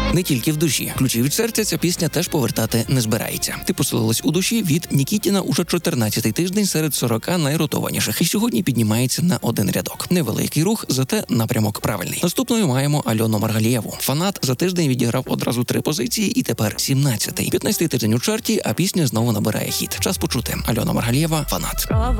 Не тільки в душі. Ключі від серця ця пісня теж повертати не збирається. Ти поселилась у душі від Нікітіна уже 14-й тиждень серед 40 найротованіших. І сьогодні піднімається на один рядок. Невеликий рух, зате напрямок правильний. Наступною маємо Альону Маргалієву. Фанат за тиждень відіграв одразу 3 позиції і тепер 17-й. 15-й тиждень у чарті, а пісня знову набирає хіт. Час почути. Альона Маргалієва, Фанат.